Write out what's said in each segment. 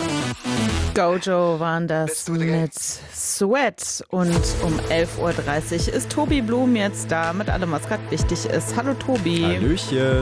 Gojo waren das mit Sweat. Und um 11.30 Uhr ist Tobi Blum jetzt da mit allem, was gerade wichtig ist. Hallo Tobi. Hallöchen.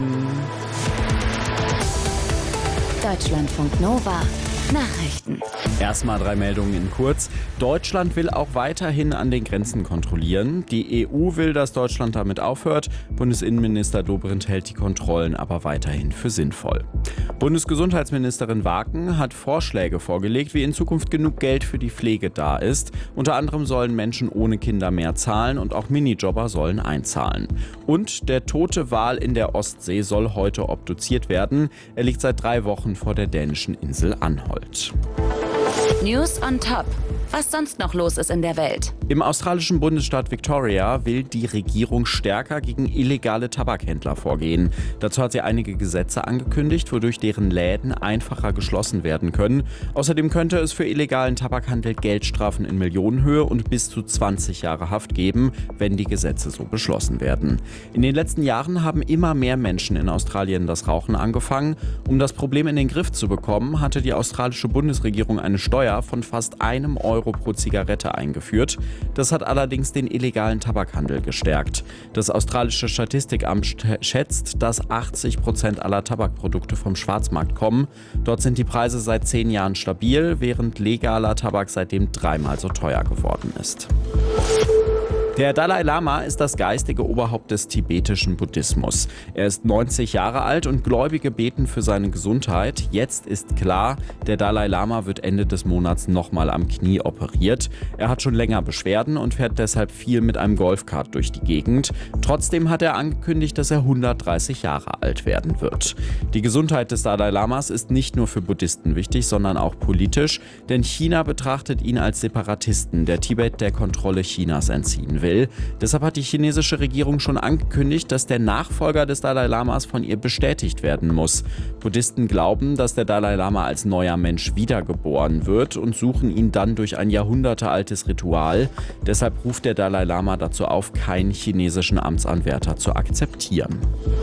Deutschlandfunk Nova. Nachrichten. Erstmal 3 Meldungen in kurz. Deutschland will auch weiterhin an den Grenzen kontrollieren. Die EU will, dass Deutschland damit aufhört. Bundesinnenminister Dobrindt hält die Kontrollen aber weiterhin für sinnvoll. Bundesgesundheitsministerin Waken hat Vorschläge vorgelegt, wie in Zukunft genug Geld für die Pflege da ist. Unter anderem sollen Menschen ohne Kinder mehr zahlen und auch Minijobber sollen einzahlen. Und der tote Wal in der Ostsee soll heute obduziert werden. Er liegt seit 3 Wochen vor der dänischen Insel Anholt. News on Top. Was sonst noch los ist in der Welt. Im australischen Bundesstaat Victoria will die Regierung stärker gegen illegale Tabakhändler vorgehen. Dazu hat sie einige Gesetze angekündigt, wodurch deren Läden einfacher geschlossen werden können. Außerdem könnte es für illegalen Tabakhandel Geldstrafen in Millionenhöhe und bis zu 20 Jahre Haft geben, wenn die Gesetze so beschlossen werden. In den letzten Jahren haben immer mehr Menschen in Australien das Rauchen angefangen. Um das Problem in den Griff zu bekommen, hatte die australische Bundesregierung eine Steuer von fast €1 pro Zigarette eingeführt. Das hat allerdings den illegalen Tabakhandel gestärkt. Das australische Statistikamt schätzt, dass 80% aller Tabakprodukte vom Schwarzmarkt kommen. Dort sind die Preise seit 10 Jahren stabil, während legaler Tabak seitdem 3-mal so teuer geworden ist. Der Dalai Lama ist das geistige Oberhaupt des tibetischen Buddhismus. Er ist 90 Jahre alt und Gläubige beten für seine Gesundheit. Jetzt ist klar, der Dalai Lama wird Ende des Monats nochmal am Knie operiert. Er hat schon länger Beschwerden und fährt deshalb viel mit einem Golfkart durch die Gegend. Trotzdem hat er angekündigt, dass er 130 Jahre alt werden wird. Die Gesundheit des Dalai Lamas ist nicht nur für Buddhisten wichtig, sondern auch politisch, denn China betrachtet ihn als Separatisten, der Tibet der Kontrolle Chinas entziehen will. Deshalb hat die chinesische Regierung schon angekündigt, dass der Nachfolger des Dalai Lamas von ihr bestätigt werden muss. Buddhisten glauben, dass der Dalai Lama als neuer Mensch wiedergeboren wird und suchen ihn dann durch ein jahrhundertealtes Ritual. Deshalb ruft der Dalai Lama dazu auf, keinen chinesischen Amtsanwärter zu akzeptieren.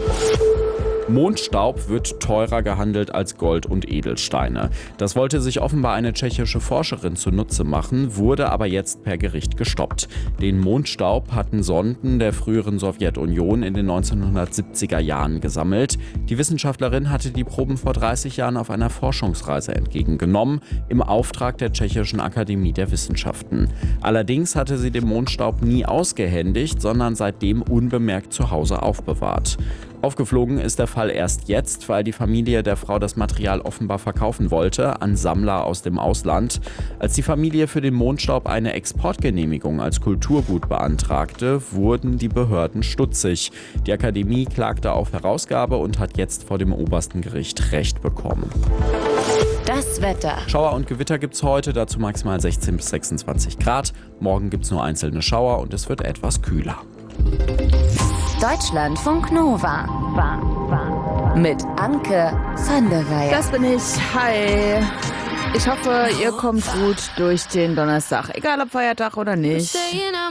Mondstaub wird teurer gehandelt als Gold und Edelsteine. Das wollte sich offenbar eine tschechische Forscherin zunutze machen, wurde aber jetzt per Gericht gestoppt. Den Mondstaub hatten Sonden der früheren Sowjetunion in den 1970er Jahren gesammelt. Die Wissenschaftlerin hatte die Proben vor 30 Jahren auf einer Forschungsreise entgegengenommen, im Auftrag der Tschechischen Akademie der Wissenschaften. Allerdings hatte sie den Mondstaub nie ausgehändigt, sondern seitdem unbemerkt zu Hause aufbewahrt. Aufgeflogen ist der Fall erst jetzt, weil die Familie der Frau das Material offenbar verkaufen wollte an Sammler aus dem Ausland. Als die Familie für den Mondstaub eine Exportgenehmigung als Kulturgut beantragte, wurden die Behörden stutzig. Die Akademie klagte auf Herausgabe und hat jetzt vor dem obersten Gericht Recht bekommen. Das Wetter. Schauer und Gewitter gibt's heute, dazu maximal 16 bis 26 Grad. Morgen gibt's nur einzelne Schauer und es wird etwas kühler. Deutschlandfunk Nova. Mit Anke van der Weyer. Das bin ich. Hi. Ich hoffe, ihr kommt gut durch den Donnerstag. Egal ob Feiertag oder nicht.